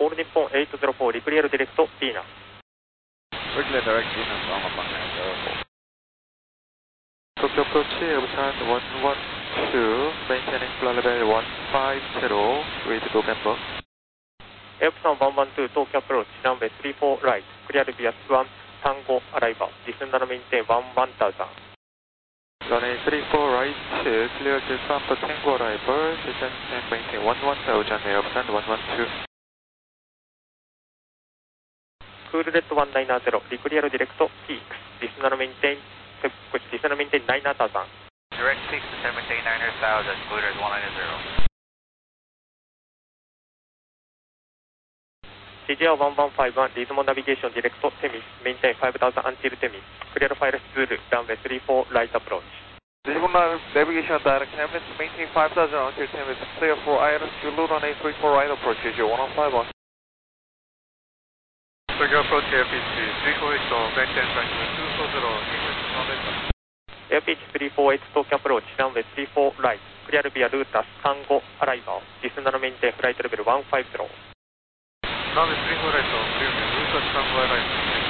オール日本804リクリアルディレクトディーナ。 Regular direct Venus on 東京アプローチ、オブサン112、maintaining flight level 150 with November。 エアプサン112、東京アプローチ、ランウェイ34ライト、クリアルビアス1、タンゴアライバー、ディスンダのメインテイン1000。 Runway 34 right, clear to Trump Tango arrival, descent and maintain 11000, Airplan 112. クールレッド190、リクリアルディレクト PX、ディスナのメインテイン、ディスナのメインテイン9000。 Direct 6 to maintain 9000, Clear 190. CGR1151、リズモナビゲーションディレクトテミス、メインテイン5000 until テミス、クリアルファイルスズール、ランウェイ34ライトアプローチ。 Visible navigation direct cabins, maintain 5000 until 10 minutes, clear for ILS to load on A34 right approach, CGR1151. Tokyo approach AirPitch 348, maintain flight level 240, English エアピーチ348東京アプローチ、ランウェイ34ライト、クリアルビアルータス、タンゴアライバー、ディスナのメインテインフライトレベル150。 Runway 34 right, clear Lucas Tango Airlines.